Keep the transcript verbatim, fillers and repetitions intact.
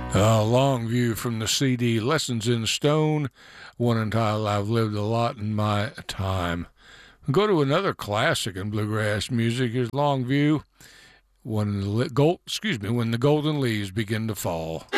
A long view from the C D Lessons in Stone, one entitled I've Lived a Lot in My Time. We'll go to another classic in bluegrass music is Long View, when the gold, excuse me, when the golden leaves begin to fall.